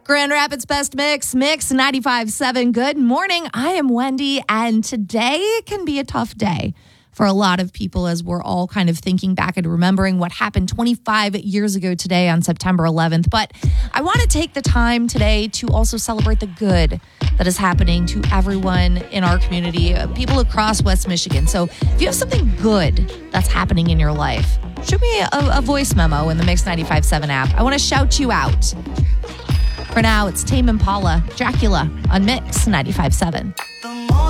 Grand Rapids Best Mix 95.7. Good morning. I am Wendy, and today can be a tough day for a lot of people as we're all kind of thinking back and remembering what happened 25 years ago today on September 11th. But I want to take the time today to also celebrate the good that is happening to everyone in our community, people across West Michigan. So if you have something good that's happening in your life, shoot me a voice memo in the Mix 95.7 app. I want to shout you out. For now, it's Tame Impala, Dracula on Mix 95.7.